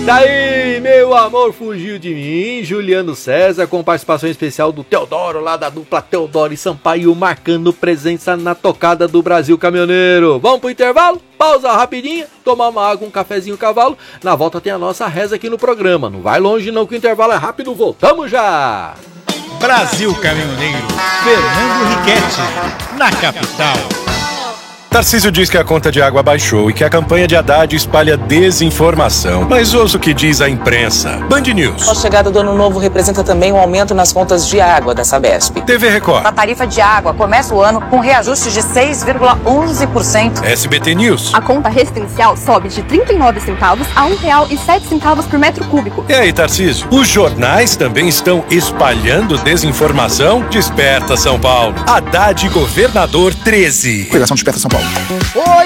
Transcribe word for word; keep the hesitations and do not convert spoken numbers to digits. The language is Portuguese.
Daí, meu amor fugiu de mim, Juliano César, com participação especial do Teodoro, lá da dupla Teodoro e Sampaio, marcando presença na tocada do Brasil Caminhoneiro. Vamos pro intervalo? Pausa rapidinho, tomar uma água, um cafezinho cavalo. Na volta tem a nossa reza aqui no programa. Não vai longe não, que o intervalo é rápido, voltamos já! Brasil Caminhoneiro, Fernando Riquetti, na capital. Tarcísio diz que a conta de água baixou e que a campanha de Haddad espalha desinformação. Mas ouça o que diz a imprensa. Band News. A chegada do ano novo representa também um aumento nas contas de água da Sabesp. T V Record. A tarifa de água começa o ano com reajuste de seis vírgula onze por cento. S B T News. A conta residencial sobe de trinta e nove centavos a um real e sete centavos por metro cúbico. E aí, Tarcísio? Os jornais também estão espalhando desinformação? Desperta, São Paulo. Haddad Governador treze. Federação Desperta São Paulo. Oi,